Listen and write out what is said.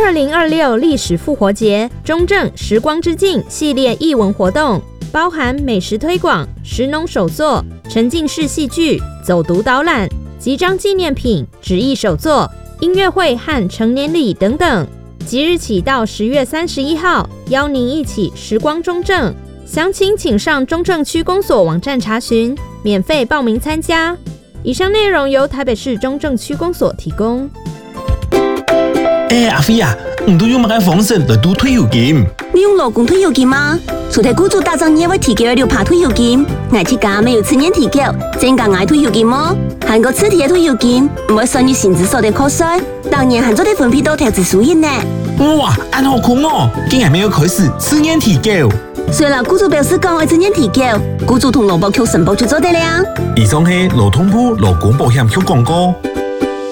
2026历史复活节中正时光之境系列艺文活动，包含美食推广、食农手作、沉浸式戏剧、走读导览、集章纪念品、纸艺手作、音乐会和成年礼等等。即日起到10月31号，邀您一起时光中正。详情请上中正区公所网站查询，免费报名参加。以上内容由台北市中正区公所提供。 阿飞啊，你都用乜嘢方式嚟賭退休金？ 你用勞工退休金嗎？除咗雇主大眾也會提供6%退休金，我自家沒有10年提繳，增加我退休金麼？韓國此體嘅退休金唔會算於薪資所得課稅，當然還做啲分配到投資收益呢。 哇，按好酷哦！竟然沒有開始10年提繳。 雖然雇主表示講會10年提繳，雇主同勞保局申報就做得了。 以上係勞動部勞工保險局廣告。